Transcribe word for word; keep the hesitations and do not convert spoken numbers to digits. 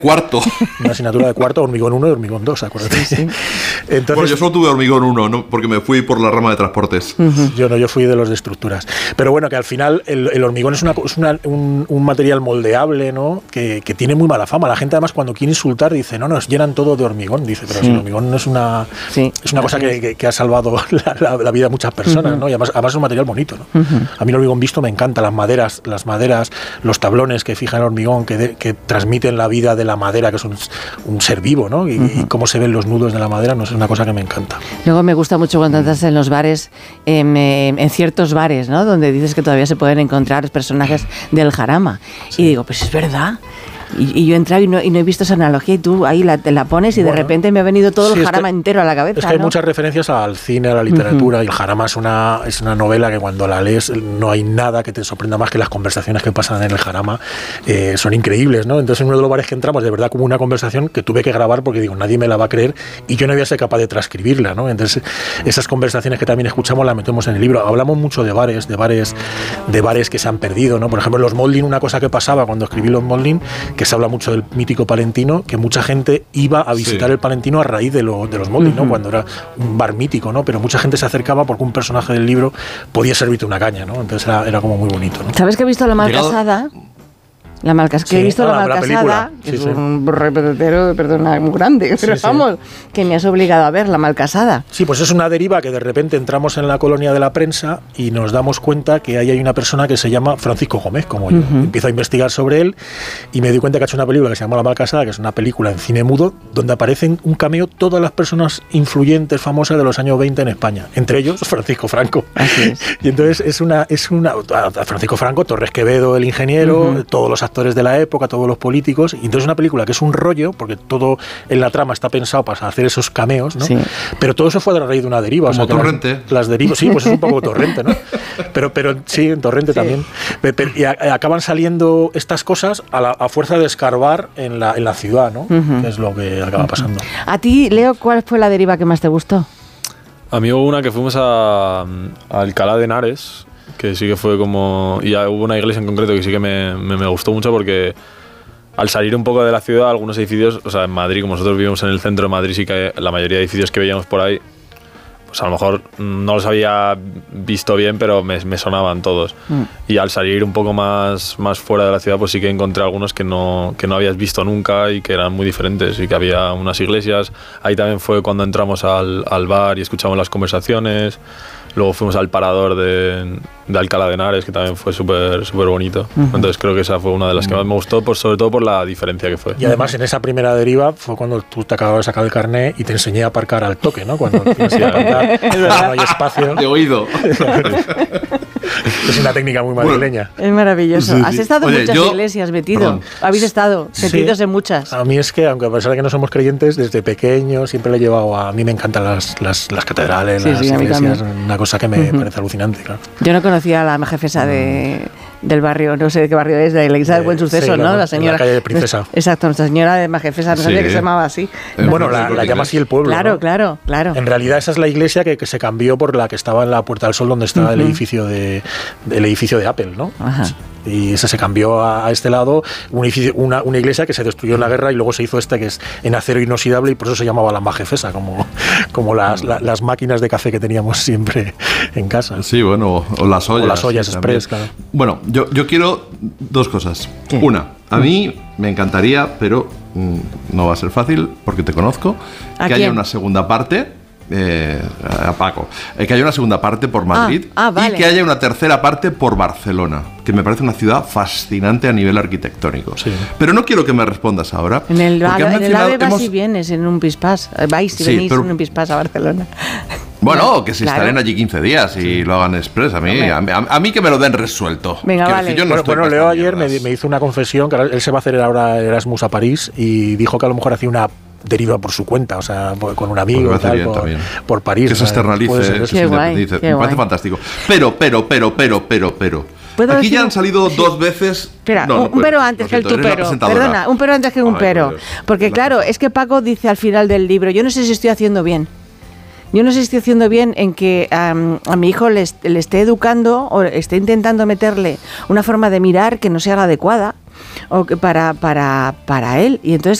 Cuarto. Una asignatura de cuarto, hormigón uno y hormigón dos, acuérdate. Sí, sí. Entonces, bueno, yo solo tuve hormigón uno, ¿no? Porque me fui por la rama de transportes. Uh-huh. Yo no, yo fui de los de estructuras. Pero bueno, que al final el, el hormigón es, una, es una, un, un material moldeable, ¿no? Que, que tiene muy mala fama. La gente además cuando quiere insultar dice, no, nos llenan todo de hormigón. Dice, pero sí. si el hormigón no es una, sí. es una cosa que, que, que ha salvado la, la, la vida de muchas personas, uh-huh. ¿no? Y además, además es un material bonito, ¿no? Uh-huh. A mí el hormigón visto me encanta. Las maderas, las maderas, los tablones que fijan el hormigón, que, de, que transmiten la vida de la madera, que es un un ser vivo, ¿no? Y, uh-huh. y cómo se ven los nudos de la madera, no es una cosa que me encanta. Luego me gusta mucho cuando estás en los bares, en, en ciertos bares, ¿no? Donde dices que todavía se pueden encontrar personajes del jarama. Sí. Y digo, pues es verdad. Y, y yo he entrado y no, y no he visto esa analogía y tú ahí la, te la pones y bueno, de repente me ha venido todo sí, el jarama es que, entero a la cabeza. Es que hay ¿no? muchas referencias al cine, a la literatura, uh-huh. y el jarama es una, es una novela que cuando la lees no hay nada que te sorprenda más que las conversaciones que pasan en el jarama. Eh, son increíbles, ¿no? Entonces en uno de los bares que entramos, de verdad como una conversación que tuve que grabar porque digo, nadie me la va a creer y yo no voy a ser capaz de transcribirla, ¿no? Entonces esas conversaciones que también escuchamos las metemos en el libro. Hablamos mucho de bares, de bares, de bares que se han perdido, ¿no? Por ejemplo, los Molding, una cosa que pasaba cuando escribí los Molding, que se habla mucho del mítico Palentino, que mucha gente iba a visitar sí. el Palentino a raíz de, lo, de los Molding, uh-huh. ¿no? Cuando era un bar mítico, ¿no? Pero mucha gente se acercaba porque un personaje del libro podía servirte una caña, ¿no? Entonces era, era como muy bonito, ¿no? ¿Sabes que he visto La Malcasada? La Malcasada, que sí, he visto ah, La Malcasada, que sí, es sí. un repetero, perdona, muy grande, pero sí, vamos, sí. que me has obligado a ver La Malcasada. Sí, pues es una deriva que de repente entramos en la colonia de la prensa y nos damos cuenta que ahí hay una persona que se llama Francisco Gómez, como yo. Uh-huh. Empiezo a investigar sobre él y me di cuenta que ha hecho una película que se llama La Malcasada, que es una película en cine mudo, donde aparecen un cameo todas las personas influyentes, famosas de los años veinte en España, entre ellos Francisco Franco. Así es. Y entonces es una, es una, Francisco Franco, Torres Quevedo, el ingeniero, uh-huh. todos los actores de la época, todos los políticos, y entonces es una película que es un rollo, porque todo en la trama está pensado para hacer esos cameos, ¿no? Sí. Pero todo eso fue a raíz de una deriva. Como o sea, Torrente. Las, las derivas, sí, pues es un poco Torrente, ¿no? Pero, pero sí, en Torrente sí. también. Pero, y a, acaban saliendo estas cosas a, la, a fuerza de escarbar en la, en la ciudad, ¿no? Uh-huh. Que es lo que acaba pasando. A ti, Leo, ¿cuál fue la deriva que más te gustó? A mí hubo una que fuimos a, a Alcalá de Henares, que sí que fue como... Y hubo una iglesia en concreto que sí que me, me, me gustó mucho porque al salir un poco de la ciudad, algunos edificios, o sea, en Madrid, como nosotros vivimos en el centro de Madrid, sí que la mayoría de edificios que veíamos por ahí, pues a lo mejor no los había visto bien, pero me, me sonaban todos. Mm. Y al salir un poco más, más fuera de la ciudad, pues sí que encontré algunos que no, que no habías visto nunca y que eran muy diferentes, y que había unas iglesias. Ahí también fue cuando entramos al, al bar y escuchamos las conversaciones. Luego fuimos al parador de, de Alcalá de Henares, que también fue súper súper bonito. Uh-huh. Entonces creo que esa fue una de las que más me gustó, por, sobre todo por la diferencia que fue. Y además en esa primera deriva fue cuando tú te acababas de sacar el carnet y te enseñé a aparcar al toque, ¿no? Cuando tienes que aparcar, no hay espacio. De oído. Es una técnica muy madrileña. Es maravilloso. Sí, sí. Has estado en muchas yo, iglesias metido. Perdón. Habéis estado metidos sí. en muchas. A mí es que, aunque a pesar de que no somos creyentes, desde pequeño siempre le he llevado a... A mí me encantan las, las, las catedrales, sí, las sí, iglesias. Una cosa que me uh-huh. parece alucinante, claro. Yo no conocía a la jefesa de... del barrio, no sé de qué barrio es, de la iglesia del Buen Suceso, sí, ¿no? La, la señora. En la calle de Princesa. Exacto, nuestra señora de Majefesa, no sí. sabía que se llamaba así. Eh, bueno, la, la llama así el pueblo. Claro, ¿no? claro, claro. En realidad esa es la iglesia que, que se cambió por la que estaba en la Puerta del Sol, donde estaba uh-huh. el edificio de el edificio de Apple, ¿no? Ajá. Y esa se cambió a, a este lado, un edificio, una, una iglesia que se destruyó en la guerra y luego se hizo esta que es en acero inoxidable y por eso se llamaba la Majefesa, como, como las, la, las máquinas de café que teníamos siempre en casa. Sí, bueno, o las ollas. O las ollas sí, express, claro. Bueno, yo, yo quiero dos cosas. ¿Qué? Una, a mí me encantaría, pero mmm, no va a ser fácil porque te conozco, que quién? haya una segunda parte. Eh, a Paco, eh, que haya una segunda parte por Madrid ah, ah, vale. y que haya una tercera parte por Barcelona, que me parece una ciudad fascinante a nivel arquitectónico. Sí. Pero no quiero que me respondas ahora. En el, a, en el AVE vas hemos... y vienes en un pispás, vais y sí, venís pero... en un pispás a Barcelona. Bueno, no, que se claro. instalen allí quince días y sí. lo hagan express. A mí, a, a, a mí que me lo den resuelto. Venga, vale. Decir, yo no bueno, bueno Leo ayer me, me hizo una confesión, que él se va a hacer ahora Erasmus a París y dijo que a lo mejor hacía una deriva por su cuenta, o sea, con un amigo y tal, por, por París. Que se externalice, que se independice. Me parece fantástico. Pero, pero, pero, pero, pero, pero. Aquí ya han salido sí. dos veces... Espera, no, un, no un pero antes que el tu pero. Perdona, un pero antes que un pero. Porque claro, es que Paco dice al final del libro, yo no sé si estoy haciendo bien. Yo no sé si estoy haciendo bien en que um, a mi hijo le, le esté educando o esté intentando meterle una forma de mirar que no sea la adecuada. o que para, para, para él. Y entonces